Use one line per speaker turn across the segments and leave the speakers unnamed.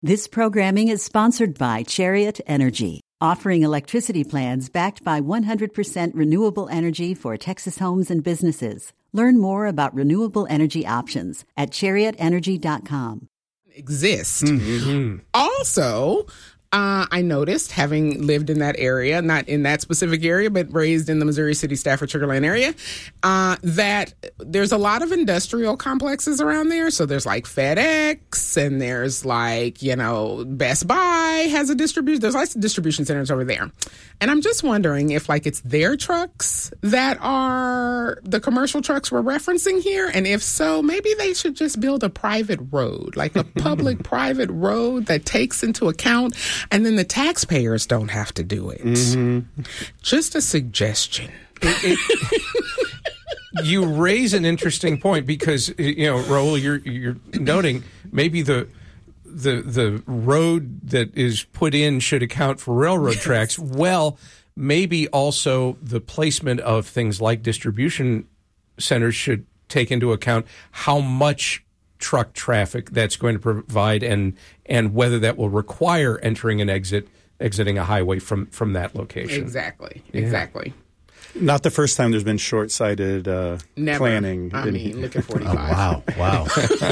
This programming is sponsored by Chariot Energy, offering electricity plans backed by 100% renewable energy for Texas homes and businesses. Learn more about renewable energy options at chariotenergy.com.
Exist. Mm-hmm. Also, I noticed, having lived in that area, not in that specific area, but raised in the Missouri City, Stafford, Sugar Land area, that there's a lot of industrial complexes around there. So there's like FedEx, and there's like, Best Buy has a distribution. There's lots of distribution centers over there. And I'm just wondering if it's their trucks that are the commercial trucks we're referencing here. And if so, maybe they should just build a private road, like a public private road that takes into account, and then the taxpayers don't have to do it. Mm-hmm. Just a suggestion.
You raise an interesting point because, Raul, you're noting maybe the road that is put in should account for railroad tracks. Well, maybe also the placement of things like distribution centers should take into account how much truck traffic that's going to provide and whether that will require entering and exiting a highway from that location.
Exactly.
Not the first time there's been short-sighted planning.
Look at 45.
Oh, wow.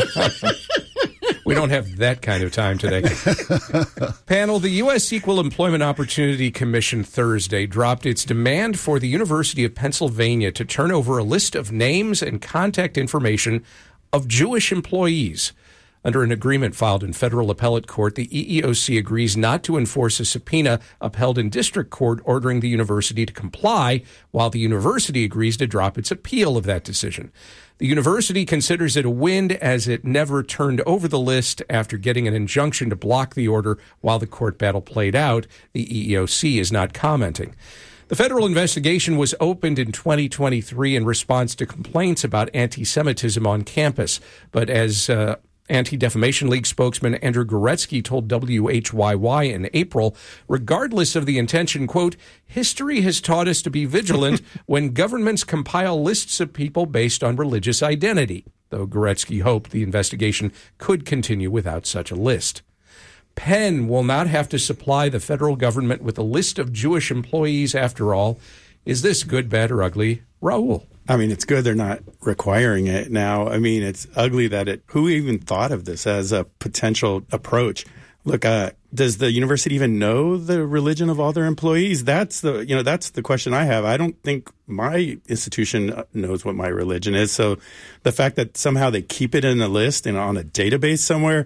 We don't have that kind of time today. Panel, the U.S. Equal Employment Opportunity Commission Thursday dropped its demand for the University of Pennsylvania to turn over a list of names and contact information of Jewish employees. Under an agreement filed in federal appellate court, the EEOC agrees not to enforce a subpoena upheld in district court ordering the university to comply, while the university agrees to drop its appeal of that decision. The university considers it a win as it never turned over the list after getting an injunction to block the order while the court battle played out. The EEOC is not commenting. The federal investigation was opened in 2023 in response to complaints about anti-Semitism on campus. But as Anti-Defamation League spokesman Andrew Goretzky told WHYY in April, regardless of the intention, quote, history has taught us to be vigilant when governments compile lists of people based on religious identity, though Goretzky hoped the investigation could continue without such a list. Penn will not have to supply the federal government with a list of Jewish employees after all. Is this good, bad, or ugly? Raul.
It's good they're not requiring it now. It's ugly that who even thought of this as a potential approach? Look, does the university even know the religion of all their employees? That's the question I have. I don't think my institution knows what my religion is. So the fact that somehow they keep it in a list and on a database somewhere,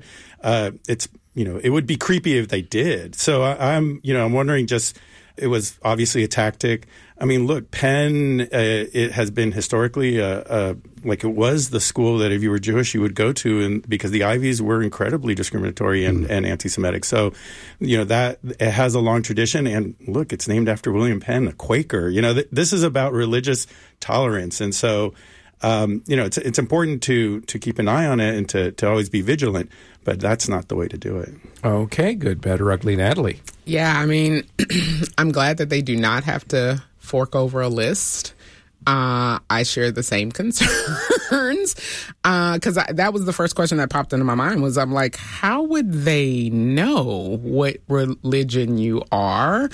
it would be creepy if they did. So I'm wondering it was obviously a tactic. Look, Penn, it has been historically it was the school that if you were Jewish, you would go to, and because the Ivies were incredibly discriminatory and anti-Semitic. So, that it has a long tradition. And look, it's named after William Penn, a Quaker. This is about religious tolerance. And so, it's important to keep an eye on it and to always be vigilant. But that's not the way to do it.
Okay, good, bad, or ugly, Natalie.
Yeah, I'm glad that they do not have to fork over a list. I share the same concerns because that was the first question that popped into my mind was I'm like, how would they know what religion you are?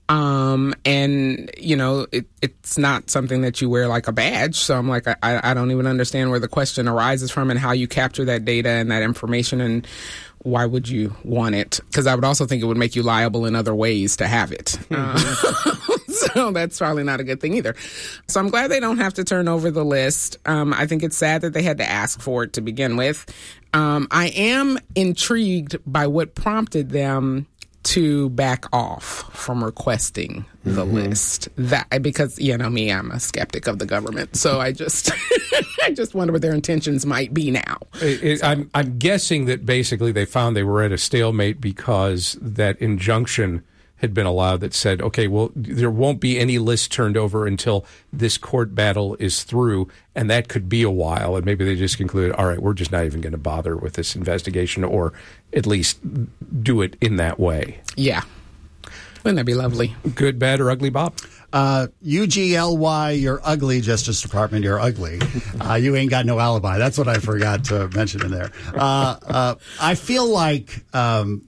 It's not something that you wear like a badge. So I'm like, I don't even understand where the question arises from and how you capture that data and that information and why would you want it? Because I would also think it would make you liable in other ways to have it. So that's probably not a good thing either. So I'm glad they don't have to turn over the list. I think it's sad that they had to ask for it to begin with. I am intrigued by what prompted them to back off from requesting the list. Because me, I'm a skeptic of the government, so I just I just wonder what their intentions might be now.
I'm guessing that basically they found they were at a stalemate because that injunction had been allowed that said, okay, well, there won't be any list turned over until this court battle is through, and that could be a while. And maybe they just concluded, all right, we're just not even going to bother with this investigation, or at least do it in that way.
Yeah. Wouldn't that be lovely?
Good, bad, or ugly, Bob?
UGLY, you're ugly, Justice Department, you're ugly. You ain't got no alibi. That's what I forgot to mention in there. I feel like